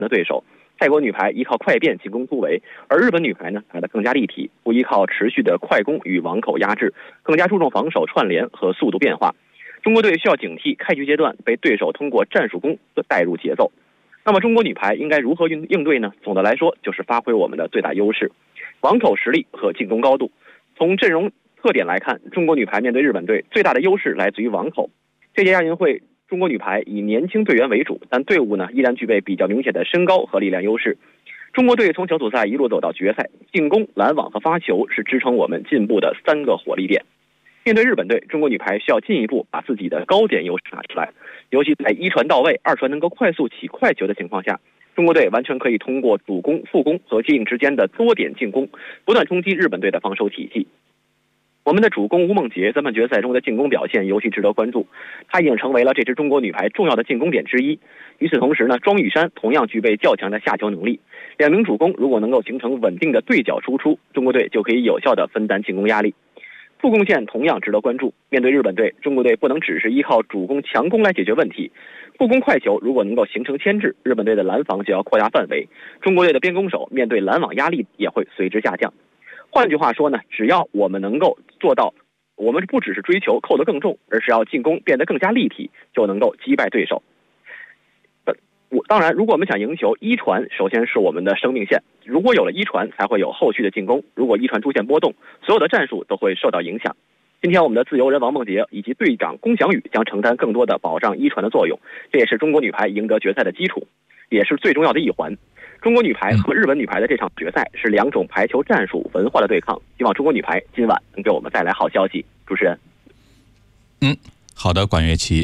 的对手。泰国女排依靠快变进攻突围，而日本女排呢打得更加立体，不依靠持续的快攻与网口压制，更加注重防守串联和速度变化。中国队需要警惕开局阶段被对手通过战术攻带入节奏。那么中国女排应该如何应对呢？总的来说，就是发挥我们的最大优势，网口实力和进攻高度。从阵容特点来看，中国女排面对日本队最大的优势来自于网口。这届亚运会，中国女排以年轻队员为主，但队伍呢依然具备比较明显的身高和力量优势。中国队从小组赛一路走到决赛，进攻、拦网和发球是支撑我们进步的3个火力点。面对日本队，中国女排需要进一步把自己的高点优势拿出来，尤其在一传到位、二传能够快速起快球的情况下，中国队完全可以通过主攻、副攻和接应之间的多点进攻，不断冲击日本队的防守体系。我们的主攻吴梦洁在本决赛中的进攻表现尤其值得关注，她已经成为了这支中国女排重要的进攻点之一。与此同时呢，庄雨珊同样具备较强的下球能力，两名主攻如果能够形成稳定的对角输出，中国队就可以有效地分担进攻压力。副攻线同样值得关注，面对日本队，中国队不能只是依靠主攻强攻来解决问题，副攻快球如果能够形成牵制，日本队的拦防就要扩大范围，中国队的边攻手面对拦网压力也会随之下降。换句话说呢，只要我们能够做到，我们不只是追求扣得更重，而是要进攻变得更加立体，就能够击败对手。当然，如果我们想赢球，一传首先是我们的生命线，如果有了一传，才会有后续的进攻。如果一传出现波动，所有的战术都会受到影响。今天我们的自由人王梦洁以及队长龚翔宇将承担更多的保障一传的作用，这也是中国女排赢得决赛的基础，也是最重要的一环。中国女排和日本女排的这场决赛是2种排球战术文化的对抗，希望中国女排今晚能给我们带来好消息。主持人， 好的，管乐琪。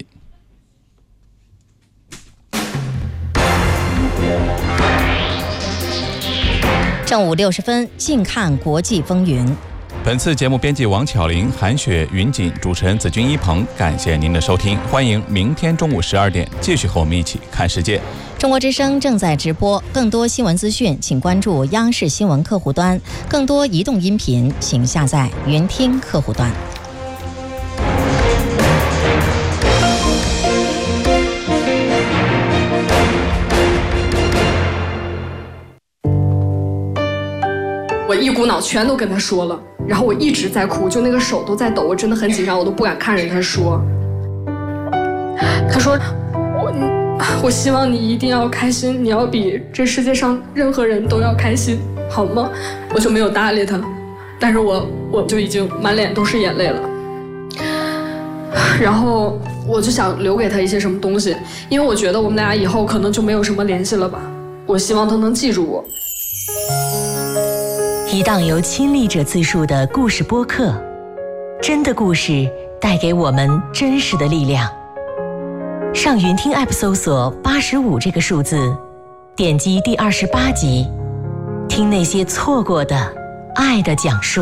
正午60分，近看国际风云。 本次节目编辑王巧玲、韩雪、云锦，主持人子君一鹏，感谢您的收听，欢迎明天中午12点继续和我们一起看世界。 中国之声正在直播，更多新闻资讯请关注央视新闻客户端，更多移动音频请下载云听客户端。 我一股脑全都跟他说了，然后我一直在哭，就那个手都在抖，我真的很紧张，我都不敢看着他说。他说我希望你一定要开心，你要比这世界上任何人都要开心，好吗？我就没有搭理他，但是我就已经满脸都是眼泪了。然后我就想留给他一些什么东西，因为我觉得我们俩以后可能就没有什么联系了吧。我希望他能记住我。 一档由亲历者自述的故事播客，真的故事带给我们真实的力量。上云听 App 搜索85这个数字，点击第28集，听那些错过的爱的讲述。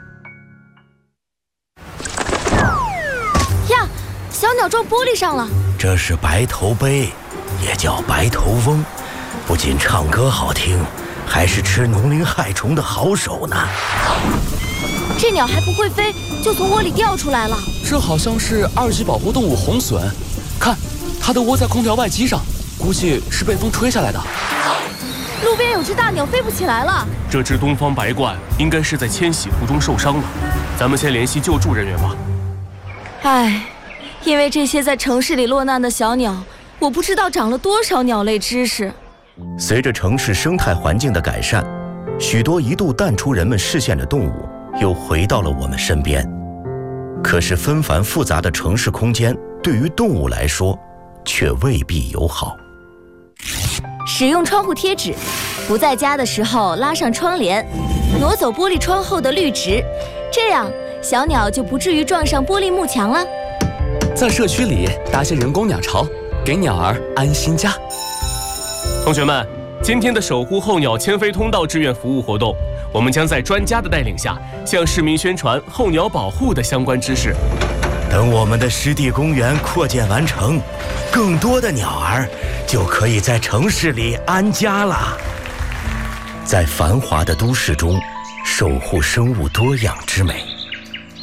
呀，小鸟撞玻璃上了。 这是白头鹎，也叫白头翁，不仅唱歌好听，还是吃农林害虫的好手呢。 这鸟还不会飞，就从窝里掉出来了。 这好像是2级保护动物红隼，看，它的窝在空调外机上，估计是被风吹下来的。 路边有只大鸟飞不起来了。 这只东方白鹳应该是在迁徙途中受伤了，咱们先联系救助人员吧。 唉，因为这些在城市里落难的小鸟，我不知道长了多少鸟类知识。 随着城市生态环境的改善，许多一度淡出人们视线的动物又回到了我们身边。可是纷繁复杂的城市空间对于动物来说却未必友好。 使用窗户贴纸，不在家的时候拉上窗帘，挪走玻璃窗后的绿植，这样小鸟就不至于撞上玻璃幕墙了。 在社区里搭些人工鸟巢，给鸟儿安心家。 同学们，今天的守护候鸟迁飞通道志愿服务活动，我们将在专家的带领下，向市民宣传候鸟保护的相关知识。 等我们的湿地公园扩建完成，更多的鸟儿就可以在城市里安家了。在繁华的都市中，守护生物多样之美。